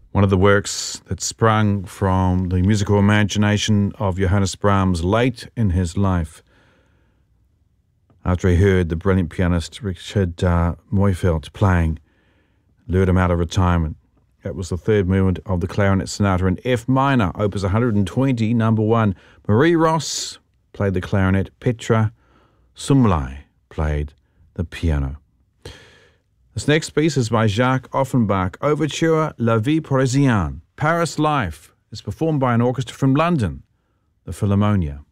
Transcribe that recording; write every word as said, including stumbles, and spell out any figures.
One of the works that sprung from the musical imagination of Johannes Brahms late in his life, after he heard the brilliant pianist Richard uh, Neufeld playing, lured him out of retirement. That was the third movement of the Clarinet Sonata in F minor, opus one hundred twenty, number one. Marie Ross played the clarinet. Petra Sumlai played the piano. This next piece is by Jacques Offenbach, Overture La Vie Parisienne. Paris Life is performed by an orchestra from London, the Philharmonia.